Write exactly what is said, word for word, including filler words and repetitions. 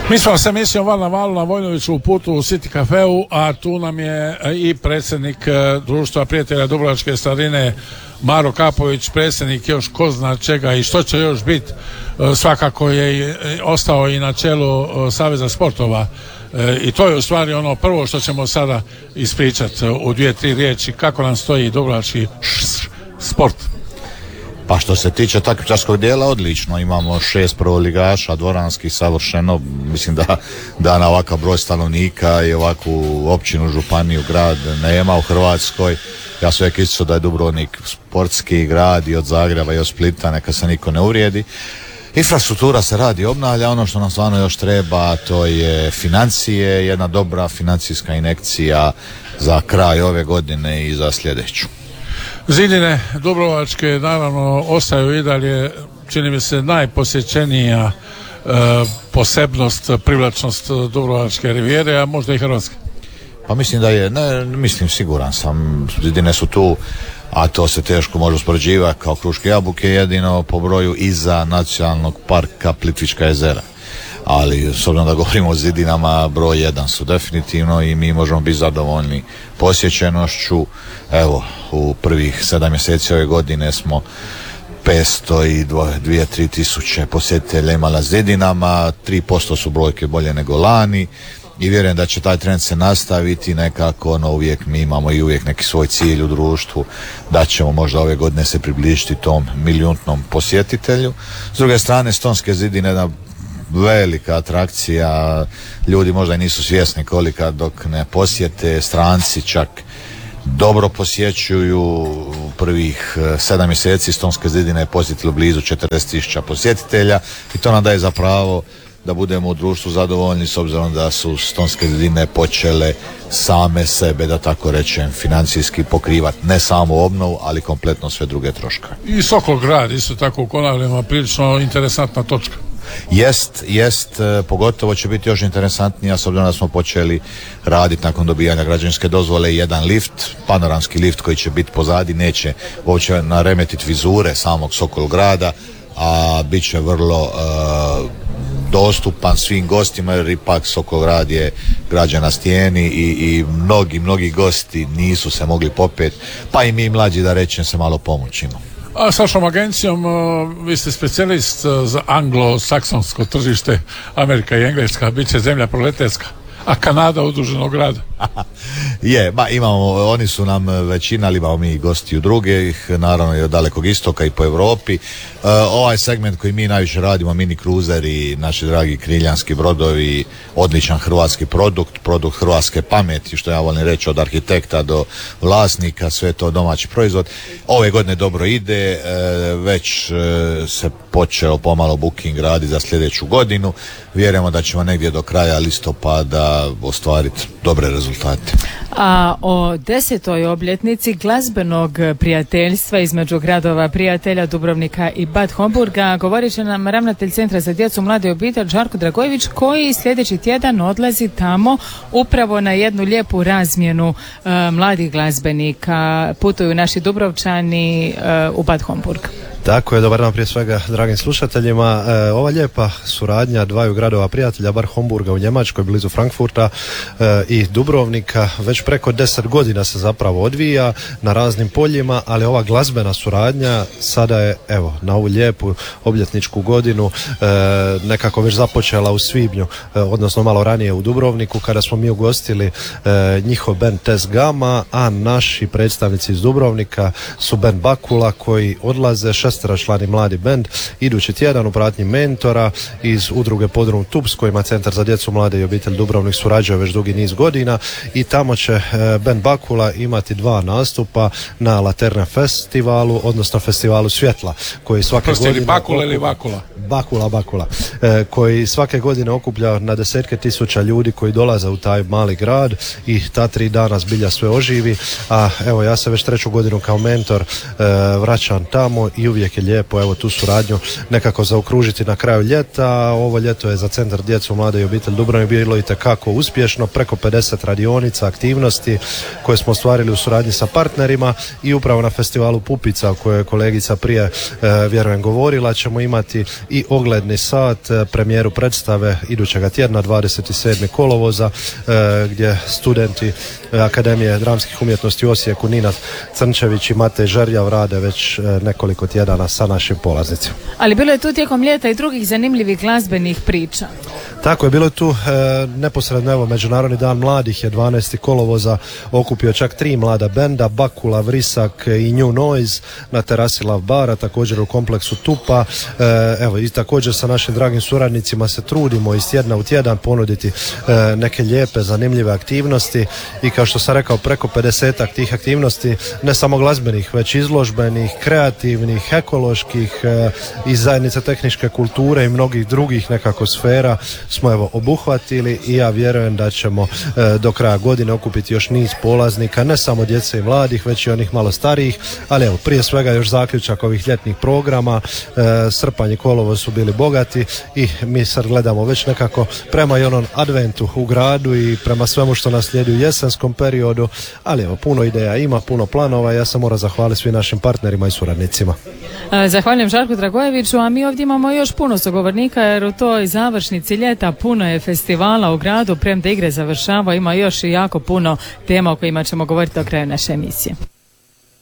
Mi smo s emisijom Val na valu na Vojnoviću u putu u City Cafeu, a tu nam je i predsjednik Društva prijatelja Dubrovačke starine Maro Kapović, predsjednik još ko zna čega i što će još biti. Svakako je ostao i na čelu Saveza sportova i to je u stvari ono prvo što ćemo sada ispričati u dvije, tri riječi kako nam stoji dubrovački sport. Pa što se tiče takmičarskog dijela, odlično, imamo šest prvoligaša, dvoranskih savršeno, mislim da, da na ovakav broj stanovnika i ovakvu općinu, županiju, grad nema u Hrvatskoj. Ja sam uvijek isto da je Dubrovnik sportski grad i od Zagreba i od Splita, neka se niko ne uvrijedi. Infrastruktura se radi, obnavlja, ono što nam stvarno još treba, to je financije, jedna dobra financijska injekcija za kraj ove godine i za sljedeću. Zidine dubrovačke naravno ostaju i dalje, čini mi se, najposjećenija e, posebnost, privlačnost dubrovačke rivijere, a možda i Hrvatske. Pa mislim da je, ne, mislim, siguran sam, zidine su tu, a to se teško može uspoređivati kao Kruške jabuke, jedino po broju iza nacionalnog parka Plitvička jezera. Ali s obzirom da govorimo o zidinama, broj jedan su definitivno i mi možemo biti zadovoljni posjećenošću. Evo, u prvih sedam mjeseci ove godine smo petsto i dvije, tri tisuće posjetitelja imali na zidinama, tri posto su brojke bolje nego lani i vjerujem da će taj trend se nastaviti nekako, no uvijek mi imamo i uvijek neki svoj cilj u društvu, da ćemo možda ove godine se približiti tom milijuntnom posjetitelju. S druge strane, Stonske zidine, jedna velika atrakcija, ljudi možda i nisu svjesni kolika dok ne posjete, stranci čak dobro posjećuju. U prvih sedam mjeseci Stonske zidine je posjetilo blizu četrdeset tisuća posjetitelja i to nam daje za pravo da budemo u društvu zadovoljni s obzirom da su Stonske zidine počele same sebe, da tako rečem, financijski pokrivati ne samo obnovu, ali kompletno sve druge troškove. I Sokolgrad isto tako u Konavlima, prilično interesantna točka. Jest, jest, pogotovo će biti još interesantnija s obzirom da smo počeli raditi nakon dobijanja građevinske dozvole jedan lift, panoramski lift koji će biti pozadi, neće uopće naremetiti vizure samog Sokolgrada, a bit će vrlo uh, dostupan svim gostima jer ipak Sokolgrad je građen na stijeni i, i mnogi, mnogi gosti nisu se mogli popeti, pa i mi mlađi da rečem se malo pomoćimo. A s vašom agencijom uh, vi ste specijalist uh, za anglo-saksonsko tržište, Amerika i Engleska, bit će zemlja proleterska, a Kanada udruženog grada. Je, ba, imamo, oni su nam većina, ali imamo mi i gostiju drugih, naravno i od dalekog istoka i po Europi. E, ovaj segment koji mi najviše radimo, mini kruzeri, naši dragi kriljanski brodovi, odličan hrvatski produkt, produkt hrvatske pameti, što ja volim reći, od arhitekta do vlasnika, sve to domaći proizvod. Ove godine dobro ide, e, već e, se počeo pomalo booking radi za sljedeću godinu. Vjerujemo da ćemo negdje do kraja listopada ostvariti dobre rezultate. A o desetoj obljetnici glazbenog prijateljstva između gradova prijatelja Dubrovnika i Bad Homburga govorit će nam ravnatelj Centra za djecu, mlade i obitelj Žarko Dragojević, koji sljedeći tjedan odlazi tamo upravo na jednu lijepu razmjenu uh, mladih glazbenika. Putuju naši Dubrovčani uh, u Bad Homburg. Tako je, dobar dan prije svega dragim slušateljima. E, ova lijepa suradnja dvaju gradova prijatelja, Bad Homburga u Njemačkoj blizu Frankfurta e, i Dubrovnika već preko deset godina se zapravo odvija na raznim poljima, ali ova glazbena suradnja sada je, evo, na ovu lijepu obljetničku godinu e, nekako već započela u svibnju, e, odnosno malo ranije u Dubrovniku kada smo mi ugostili e, njihov band Tez Gama, a naši predstavnici iz Dubrovnika su band Bakula koji odlaze šesteračlani mladi bend idući tjedan u pratnji mentora iz udruge Podrum Tup s kojima Centar za djecu, mlade i obitelj Dubrovnik surađuje već dugi niz godina i tamo će e, bend Bakula imati dva nastupa na Laterne festivalu, odnosno festivalu svjetla koji svake Prosti godine... Bakula ili Bakula? Bakula, Bakula, e, koji svake godine okuplja na desetke tisuća ljudi koji dolaze u taj mali grad i ta tri dana zbilja sve oživi, a evo ja se već treću godinu kao mentor e, vraćam tamo i uvijek je lijepo evo tu suradnju nekako zaokružiti na kraju ljeta. Ovo ljeto je za Centar djecu, mlade i obitelj Dubrovnik bilo itekako uspješno, preko pedeset radionica, aktivnosti koje smo ostvarili u suradnji sa partnerima i upravo na festivalu Pupica o kojoj je kolegica prije e, vjerujem govorila ćemo imati i ogledni sat premijeru predstave idućega tjedna dvadeset sedmog kolovoza gdje studenti Akademije dramskih umjetnosti u Osijeku Nina Crnčević i Matej Žerjav rade već nekoliko tjedana sa našim polaznicima. Ali bilo je tu tijekom ljeta i drugih zanimljivih glazbenih priča. Tako je, bilo je tu e, neposredno, evo, Međunarodni dan mladih je dvanaestog kolovoza okupio čak tri mlada benda, Bakula, Vrisak i New Noise na terasi Lav bara, također u kompleksu Tupa. E, evo, i također sa našim dragim suradnicima se trudimo iz tjedna u tjedan ponuditi e, neke lijepe, zanimljive aktivnosti i kao što sam rekao, preko pedesetak tih aktivnosti, ne samo glazbenih, već izložbenih, kreativnih, ekoloških, e, iz zajednice tehničke kulture i mnogih drugih nekako sfera smo evo obuhvatili i ja vjerujem da ćemo e, do kraja godine okupiti još niz polaznika, ne samo djece i mladih, već i onih malo starijih, ali evo, prije svega još zaključak ovih ljetnih programa, e, srpanj i kolovoz su bili bogati i mi sad gledamo već nekako prema i onom adventu u gradu i prema svemu što nas slijedi u jesenskom periodu, ali evo, puno ideja ima, puno planova, ja sam moram zahvaliti svim našim partnerima i suradnicima. Zahvaljujem Žarku Dragojeviću, a mi ovdje imamo još puno sugovornika jer u toj završnici ljeta puno je festivala u gradu, premda igre završava, ima još i jako puno tema o kojima ćemo govoriti do kraja naše emisije.